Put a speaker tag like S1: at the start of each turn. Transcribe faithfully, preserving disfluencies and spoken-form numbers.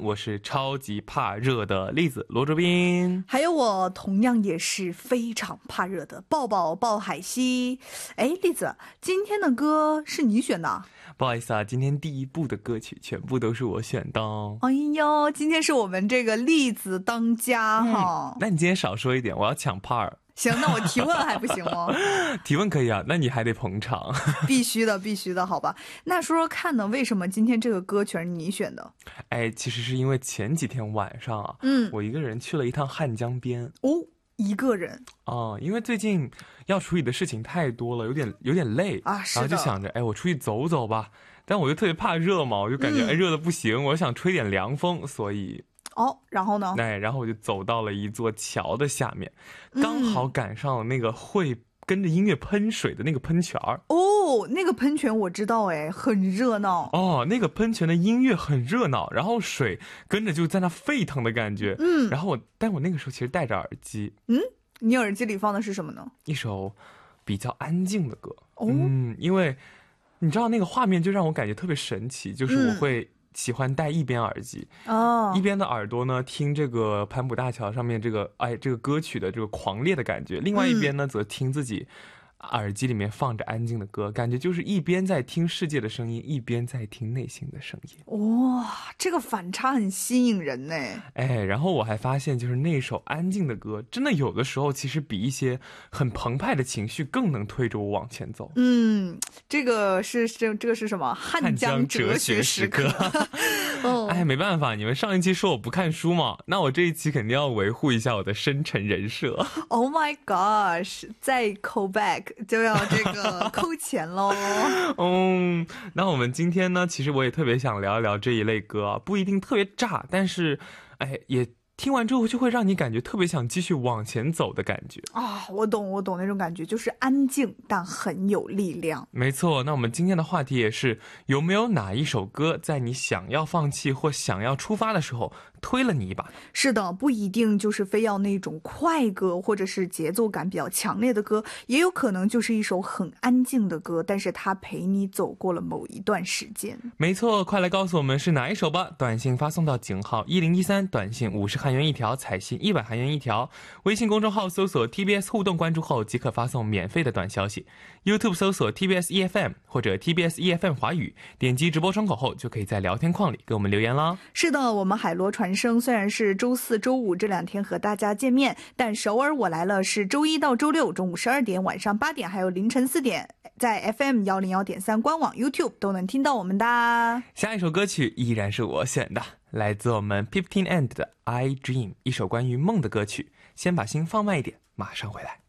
S1: 我是超级怕热的栗子罗卓斌，
S2: 还有我同样也是非常怕热的抱抱抱海西。哎，栗子，今天的歌是你选的？
S1: 不好意思啊，今天第一部的歌曲全部都是我选的。
S2: 哎呦，今天是我们这个栗子当家哈、
S1: 嗯。那你今天少说一点，我要抢 part。
S2: 行，那我提问还不行吗？
S1: 提问可以啊，那你还得捧场。
S2: 必须的，必须的，好吧。那说说看呢，为什么今天这个歌全是你选的？
S1: 哎，其实是因为前几天晚上啊，
S2: 嗯，
S1: 我一个人去了一趟汉江边。
S2: 哦，一个人
S1: 哦、嗯，因为最近要处理的事情太多了，有点有点累
S2: 啊，是的。
S1: 然后就想着，哎，我出去走走吧。但我又特别怕热嘛，我就感觉、嗯、哎热的不行，我想吹点凉风，所以。
S2: 哦，然后呢？
S1: 哎，然后我就走到了一座桥的下面，刚好赶上了那个会跟着音乐喷水的那个喷泉儿。
S2: 哦，那个喷泉我知道，哎，很热闹。
S1: 哦，那个喷泉的音乐很热闹，然后水跟着就在那沸腾的感觉。
S2: 嗯，
S1: 然后我，但我那个时候其实戴着耳机。
S2: 嗯，你耳机里放的是什么呢？
S1: 一首比较安静的歌。
S2: 哦，
S1: 嗯，因为你知道那个画面就让我感觉特别神奇，就是我会、嗯。喜欢戴一边耳机
S2: 哦，
S1: 一边的耳朵呢听这个盘浦大桥上面这个哎这个歌曲的这个狂烈的感觉，另外一边呢、嗯、则听自己耳机里面放着安静的歌，感觉就是一边在听世界的声音，一边在听内心的声音。
S2: 哇、哦，这个反差很吸引人呢。
S1: 哎，然后我还发现，就是那首安静的歌，真的有的时候其实比一些很澎湃的情绪更能推着我往前走。
S2: 嗯，这个是这这个是什么？汉江哲学时刻。
S1: 哦，哎，没办法，你们上一期说我不看书嘛，那我这一期肯定要维护一下我的深沉人设。
S2: Oh my gosh， 再 call back 就要这个扣钱喽。
S1: 嗯，那我们今天呢，其实我也特别想聊一聊这一类歌啊，不一定特别炸，但是，哎，也听完之后就会让你感觉特别想继续往前走的感觉
S2: 啊！我懂，我懂那种感觉，就是安静但很有力量。
S1: 没错，那我们今天的话题也是，有没有哪一首歌在你想要放弃或想要出发的时候推了你一把？
S2: 是的，不一定就是非要那种快歌或者是节奏感比较强烈的歌，也有可能就是一首很安静的歌，但是它陪你走过了某一段时间。
S1: 没错，快来告诉我们是哪一首吧！短信发送到井号一零一三，短信五十韩元一条，彩信一百韩元一条。微信公众号搜索 T B S 互动关注后即可发送免费的短消息。YouTube 搜索 T B S E F M 或者 T B S E F M 华语，点击直播窗口后就可以在聊天框里给我们留言啦。
S2: 是的，我们海螺传声虽然是周四周五这两天和大家见面，但首尔我来了是周一到周六中午十二点、晚上八点还有凌晨四点，在 F M 一零一点三 官网 YouTube 都能听到我们的。
S1: 下一首歌曲依然是我选的，来自我们 Fifteen and 的 I Dream， 一首关于梦的歌曲。先把心放慢一点，马上回来。